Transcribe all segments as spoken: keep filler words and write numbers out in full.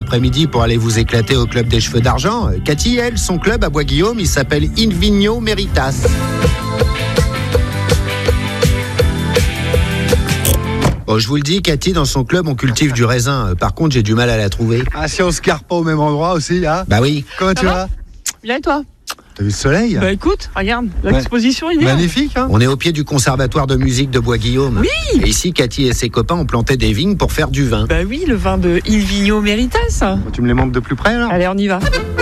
après-midi pour aller vous éclater au club des cheveux d'argent. Cathy, elle, son club à Bois-Guillaume, il s'appelle In Vigno Meritas. Oh, je vous le dis, Cathy, dans son club, on cultive du raisin. Par contre, j'ai du mal à la trouver. Ah, si on se carre pas au même endroit aussi, hein? Bah oui. Comment Ça tu va vas? Bien et toi? T'as vu le soleil? Bah écoute, regarde, l'exposition il est. Magnifique, hein? On est au pied du conservatoire de musique de Bois-Guillaume. Oui. Et ici, Cathy et ses copains ont planté des vignes pour faire du vin. Bah oui, le vin de Il Vigno Meritas. Tu me les montres de plus près, alors? Allez, on y va.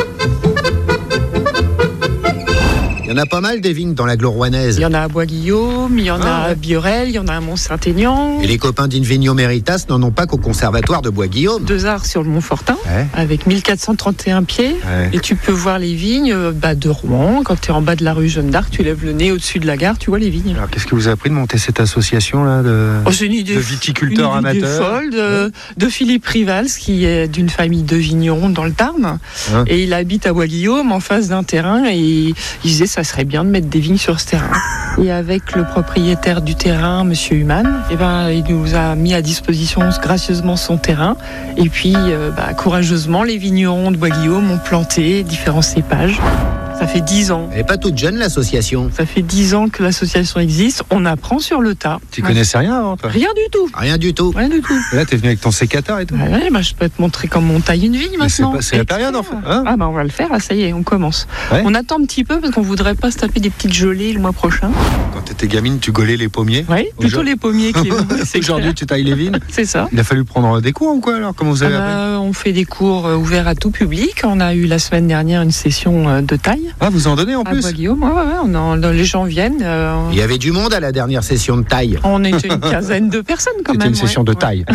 Il y en a pas mal des vignes dans la Gloroanaise. Il y en a à Bois-Guillaume, il y en Ah, a à ouais. Biorel, il y en a à Mont-Saint-Aignan. Et les copains d'In Vigno Meritas n'en ont pas qu'au conservatoire de Bois-Guillaume. Deux arts sur le Mont-Fortin, Ouais. avec mille quatre cent trente et un pieds. Ouais. Et tu peux voir les vignes euh, bah, de Rouen. Quand tu es en bas de la rue Jeanne d'Arc, tu lèves le nez au-dessus de la gare, tu vois les vignes. Alors, qu'est-ce que vous avez appris de monter cette association-là de... Oh, c'est une idée, de viticulteurs une idée amateurs. folle de, de Philippe Rivals, qui est d'une famille de vignerons dans le Tarn. Hein. Et il habite à Bois-Guillaume, en face d'un terrain. Et il disait ça serait bien de mettre des vignes sur ce terrain. Et avec le propriétaire du terrain, Monsieur Humann, eh ben, il nous a mis à disposition gracieusement son terrain. Et puis, euh, bah, courageusement, les vignerons de Bois-Guillaume ont planté différents cépages. Ça fait dix ans. Elle est pas toute jeune, l'association. Ça fait dix ans que l'association existe. On apprend sur le tas. Tu Ouais. connaissais rien avant, toi? Rien du tout. Rien du tout. Rien du tout. Et là, t'es venu avec ton sécateur et tout? Ouais, ouais, bah, je peux te montrer comment on taille une vigne Mais c'est maintenant. pas- c'est la Et période, faire. en fait, hein. Ah bah on va le faire, là, ça y est, on commence. Ouais. On attend un petit peu parce qu'on voudrait pas se taper des petites gelées le mois prochain. Quand t'étais gamine, tu gaulais les pommiers? Oui, plutôt Aujourd'hui- les pommiers que les vignes, c'est Aujourd'hui, clair. tu tailles les vignes? C'est ça. Il a fallu prendre des cours ou quoi, alors? Comment vous Ah avez appris? bah, on fait des cours euh, ouverts à tout public. On a eu la semaine dernière une session euh, de taille Ah, vous en donnez en à plus? Bois-Guillaume. Ouais, ouais, ouais, on en- les gens viennent. euh, Il y avait du monde à la dernière session de taille. on était une quinzaine de personnes quand C'était même. une session ouais. de Ouais. taille.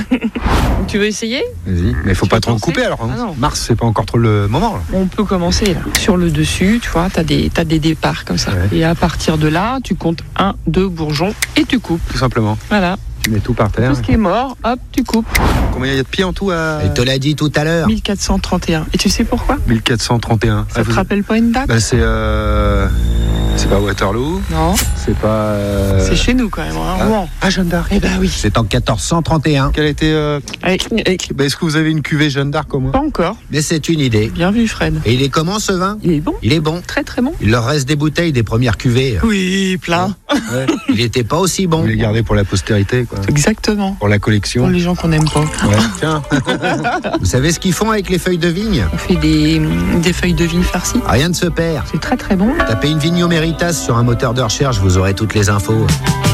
Tu veux essayer? Vas-y. Mais il faut Tu pas veux trop le penser couper, alors. hein. Ah non. Mars, c'est pas encore trop le moment, là. On peut commencer là. Sur le dessus, tu vois, t'as des, t'as des départs comme ça. Ouais. Et à partir de là, tu comptes un, deux bourgeons et tu coupes. Tout simplement. Voilà. Tu mets tout par terre. Tout ce qui est mort, hop, tu coupes. Combien il y a de pieds en tout à Elle te l'a dit tout à l'heure. mille quatre cent trente et un. Et tu sais pourquoi? mille quatre cent trente et un. Ça te rappelle pas une date? Bah, c'est euh... c'est pas Waterloo, Non, c'est pas euh... c'est chez nous quand même, hein, ah. Rouen. Ah, Jeanne d'Arc. Eh ben oui. C'est en quatorze cent trente et un. Quelle a été euh... Allez, allez. bah, est-ce que vous avez une cuvée Jeanne d'Arc au moins? Pas encore. Mais c'est une idée. Bien vu, Fred. Et il est comment ce vin? Il est bon. Il est bon. Très très bon. Il leur reste des bouteilles des premières cuvées. Oui, plein. Ouais. Il était pas aussi Vous bon. les gardez pour la postérité, quoi. Exactement. Pour la Pour collection. les gens qu'on n'aime pas. Ouais. Tiens. Vous savez ce qu'ils font avec les feuilles de vigne? On fait des, des feuilles de vigne farcies. Rien ne se perd. C'est très très bon. Tapez une Vigno Meritas sur un moteur de recherche, vous aurez toutes les infos.